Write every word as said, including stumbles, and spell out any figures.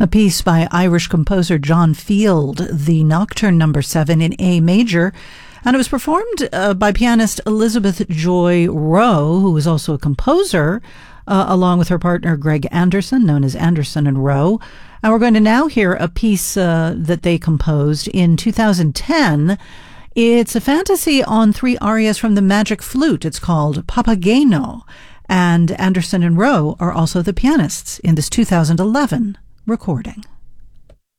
A piece by Irish composer John Field, the Nocturne number seven in A major, and it was performed uh, by pianist Elizabeth Joy Rowe, who was also a composer, uh, along with her partner Greg Anderson, known as Anderson and Rowe. And we're going to now hear a piece uh, that they composed in two thousand ten. It's a fantasy on three arias from the Magic Flute. It's called Papageno, and Anderson and Rowe are also the pianists in this two thousand eleven recording.